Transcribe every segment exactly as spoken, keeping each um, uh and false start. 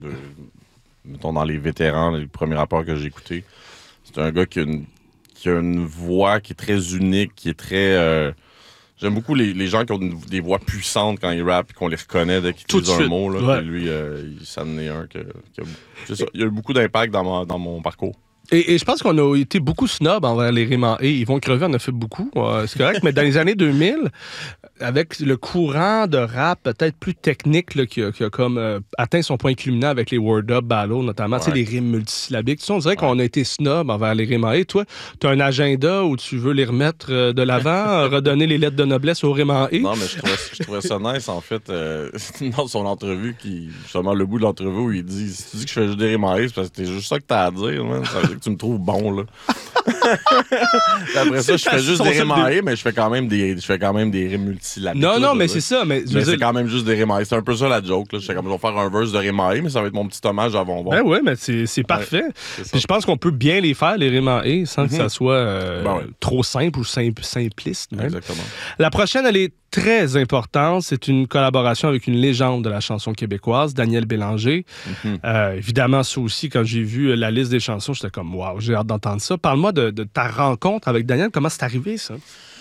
de, mettons, dans les vétérans, les premiers rappeurs que j'ai écoutés. C'est un gars qui a une, qui a une voix qui est très unique, qui est très... Euh, j'aime beaucoup les, les gens qui ont une, des voix puissantes quand ils rappent et qu'on les reconnaît dès qu'ils Tout de disent un suite. mot. Là, Ouais. lui, euh, il, ça en est un que, qui a, c'est ça, il y a eu beaucoup d'impact dans, ma, dans mon parcours. Et, et je pense qu'on a été beaucoup snob envers les Raymond A. Yvon Crevé en a fait beaucoup, euh, c'est correct, mais dans les années deux mille, avec le courant de rap peut-être plus technique là, qui, a, qui a comme euh, atteint son point culminant avec les Word Up Battle, notamment, tu sais, Ouais. les rimes multisyllabiques. Tu sais, on dirait Ouais. qu'on a été snob envers les Raymond A. Toi, tu as un agenda où tu veux les remettre euh, de l'avant, redonner les lettres de noblesse aux Raymond A. Non, mais je trouvais, je trouvais ça nice, en fait, euh, dans son entrevue, qui, justement, le bout de l'entrevue où il dit « Si tu dis que je fais juste des rimes en rimes, c'est parce que c'est juste ça que t'as à dire, man. Ça veut dire que tu me trouves bon, là. » Après ça, je fais juste des rimes en rimes, mais je fais quand même des, je fais quand même des rimes multisyllabiques. Non, là, non, je mais veux c'est dire. ça. Mais, je veux Mais c'est dire- quand même juste des rimes en rimes. C'est un peu ça la joke, là. J'étais comme, je vais faire un verse de rimes en rimes, mais ça va être mon petit hommage à Bonbon. Ben oui, mais c'est, c'est parfait. c'est ça. Puis je pense qu'on peut bien les faire, les rimes en et, sans que Mhm. ça soit euh, Ben ouais. trop simple ou simple, simpliste. Même. Exactement. La prochaine, elle est très importante. C'est une collaboration avec une légende de la chanson québécoise, Daniel Bélanger. Mhm. Euh, évidemment, ça aussi, quand j'ai vu la liste des chansons, j'étais comme, waouh, j'ai hâte d'entendre ça. Parle-moi de, de ta rencontre avec Daniel. Comment c'est arrivé, ça?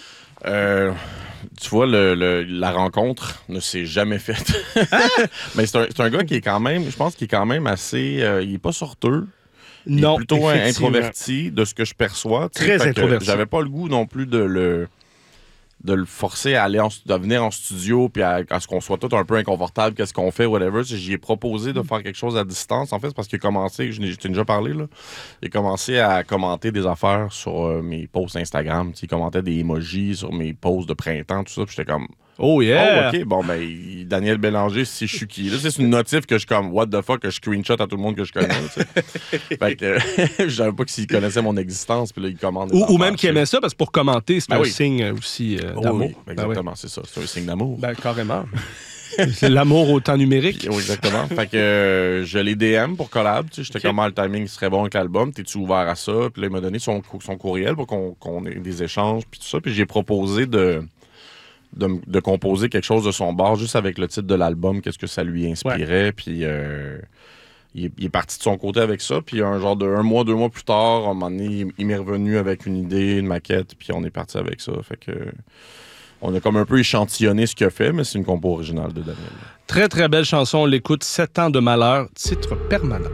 Euh, tu vois, le, le- la rencontre ne s'est jamais faite. Mais c'est un, c'est un gars qui est quand même, je pense qu'il est quand même assez... euh, il est pas sorteux. Il Non, est plutôt effectivement. introverti de ce que je perçois. tu sais. Très Fait que introverti. J'avais pas le goût non plus de le de le forcer à aller en, stu- à venir en studio puis à, à ce qu'on soit tout un peu inconfortable, qu'est-ce qu'on fait, whatever. Tu sais, J'y ai proposé de faire quelque chose à distance, en fait, c'est parce qu'il a commencé, je n'ai- je t'ai déjà parlé, là, il a commencé à commenter des affaires sur euh, mes posts Instagram. Tu sais, Il commentait des emojis sur mes posts de printemps, tout ça, puis j'étais comme... Oh yeah! Oh, OK, bon, ben, il- Daniel Bélanger, si je suis qui? Là, c'est une notif que je comme, what the fuck, que je screenshot à tout le monde que je connais. tu sais. Fait que, euh, je savais pas que s'il connaissait mon existence, puis là, il commande. des Ou, ou affaires, même tu qui sais. aimait ça, parce que pour commenter, c'est Ben un oui. signe aussi euh, Oh, d'amour. oui, Ben exactement, c'est ça. C'est un signe d'amour. Ben, carrément. C'est l'amour au temps numérique. Puis, oh, exactement. Fait que euh, je l'ai D M pour collab. tu sais, J'étais Ok. comme, ah, le timing serait bon avec l'album. T'es-tu ouvert à ça? Puis là, il m'a donné son, cou- son courriel pour qu'on qu'on ait des échanges, puis tout ça. Puis j'ai proposé de, de, m- de composer quelque chose de son bord, juste avec le titre de l'album, qu'est-ce que ça lui inspirait. Puis euh, il, est, il est parti de son côté avec ça. Puis un genre de un mois, deux mois plus tard, à un moment donné, il, il m'est revenu avec une idée, une maquette, puis on est parti avec ça. Fait que... On a comme un peu échantillonné ce qu'il a fait, mais c'est une compo originale de Daniel. Très, très belle chanson. On l'écoute. Sept ans de malheur, titre permanent.